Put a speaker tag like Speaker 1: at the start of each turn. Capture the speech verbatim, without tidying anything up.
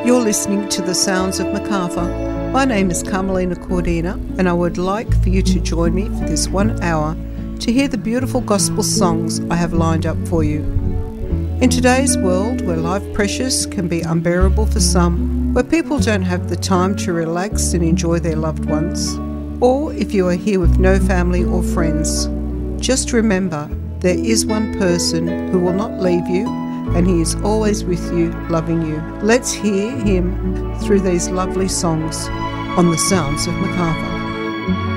Speaker 1: You're listening to The Sounds of Macarthur. My name is Carmelina Cordina, and I would like for you to join me for this one hour to hear the beautiful gospel songs I have lined up for you. In today's world, where life pressures can be unbearable for some, where people don't have the time to relax and enjoy their loved ones, or if you are here with no family or friends, just remember there is one person who will not leave you, and he is always with you, loving you. Let's hear him through these lovely songs on The Sounds of Macarthur.